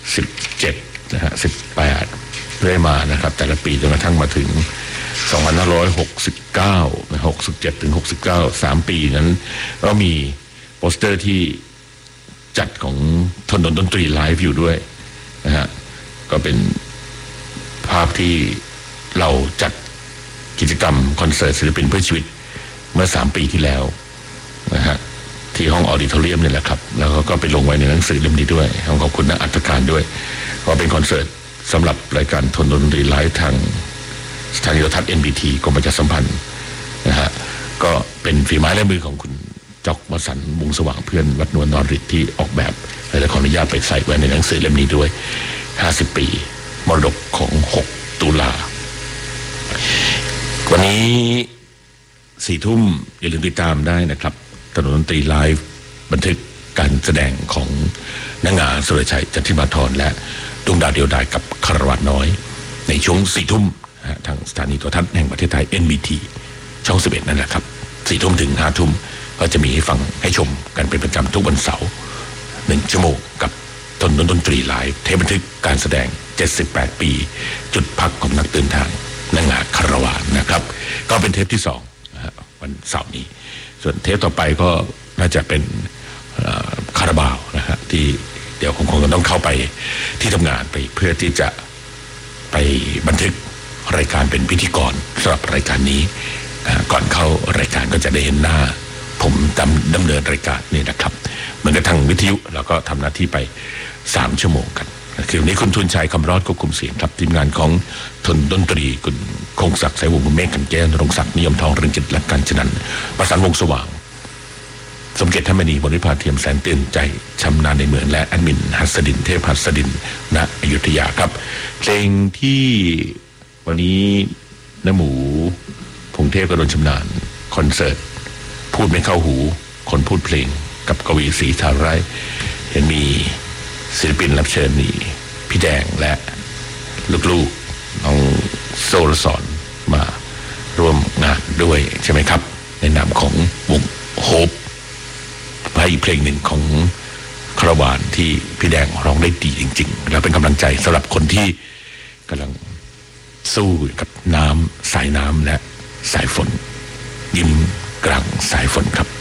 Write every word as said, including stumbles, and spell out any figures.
สิบเจ็ดนะฮะสิบแปดเรื่อยมานะครับแต่ละปีจนกระทั่งมาถึงสองพันห้าร้อยหกสิบเก้า หกสิบเจ็ดถึงหกสิบเก้า สามปีนั้นก็มีโปสเตอร์ที่จัดของถนนดนตรีไลฟ์อยู่ด้วยนะฮะก็เป็นภาพที่เราจัดกิจกรรมคอนเสิร์ตศิลปินเพื่อชีวิตเมื่อสามปีที่แล้วนะฮะที่ห้องออดิทอเรียมนี่แหละครับแล้วก็ไปลงไว้ในหนังสือเล่มนี้ด้วยขอบคุณนักอัตการด้วยก็เป็นคอนเสิร์ตสำหรับรายการถนนดนตรีไลฟ์ทางสถานีโทรทัศน์ เอ็น บี ที กรมประชาสัมพันธ์นะฮะก็เป็นฝีไม้ลายมือของคุณจอกวสันต์วงสว่างเพื่อนวัดนวลนอริตที่ออกแบบและขออนุญาตไปใส่ไว้ในหนังสือเล่มนี้ด้วยห้าสิบปีมรดกของหกตุลาวันนี้สี่ทุ่มอย่าลืมติดตามได้นะครับถนนดนตรีไลฟ์บันทึกการแสดงของนางงาสุรชัยจันทิมาธรและดวงดาวเดียวดายกับคารวะน้อยในช่วงสี่ทุ่มทางสถานีโทรทัศน์แห่งประเทศไทย เอ็น บี ที ช่องสิบเอ็ดนั่นแหละครับสี่ทุ่มถึงห้าทุ่มก็จะมีให้ฟังให้ชมกันเป็นประจำทุกวันเสาร์หนึ่งชั่วโมงกับถนนดนตรีไลฟ์เทปบันทึกการแสดงเจ็ดสิบแปดปีจุดพักของนักเดินทางนางงาคารวะนะครับก็เป็นเทปที่สองวันเสาร์นี้ส่วนเทปต่อไปก็น่าจะเป็นคาราบาวนะฮะที่เดี๋ยวคงคงต้องเข้าไปที่ทำงานไปเพื่อที่จะไปบันทึกรายการเป็นพิธีกรสำหรับรายการนี้ก่อนเข้ารายการก็จะได้เห็นหน้าผมดำดำเนินรายการนี่นะครับเหมือนกับทางวิทยุแล้วก็ทำหน้าที่ไปสามชั่วโมงกันคือวันนี้คุณทุนชัยคำรอดควบคุมเสียงครับทีมงานของทนดนตรีคุณคงศักดิ์สายวงศ์คุณเมฆกันแก้วนรงศักดิ์นิยมทองเรืองจิตและการชนันประสานวงสว่างสมเกียรติธรรมนีบริพาเทียมแสนเตือนใจชำนาญในเมืองและแอดมินหัสดินเทพหัสดินณอยุธยาครับเพลงที่วันนี้น้าหมูพงเทพกระโดนชำนาญคอนเสิร์ตพูดไม่เข้าหูคนพูดเพลงกับกวีศรีสาไร้เห็นมีศิลปินรับเชิญมีพี่แดงและลูกๆน้องโซลสอนมาร่วมงานด้วยใช่ไหมครับในนามของวงโฮปให้เพลงหนึ่งของคาราวานที่พี่แดงร้องได้ดีจริงๆแล้วเป็นกำลังใจสำหรับคนที่กำลังสู้กับน้ำสายน้ำและสายฝนยิ้มกลางสายฝนครับ